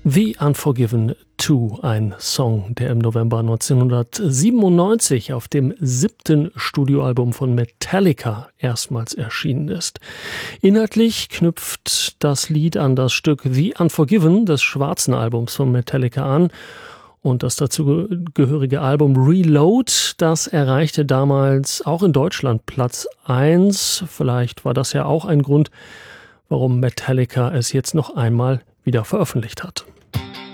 The Unforgiven 2, ein Song, der im November 1997 auf dem 7. Studioalbum von Metallica erstmals erschienen ist. Inhaltlich knüpft das Lied an das Stück The Unforgiven des schwarzen Albums von Metallica an. Und das dazugehörige Album Reload, das erreichte damals auch in Deutschland Platz 1. Vielleicht war das ja auch ein Grund, warum Metallica es jetzt noch einmal wieder veröffentlicht hat.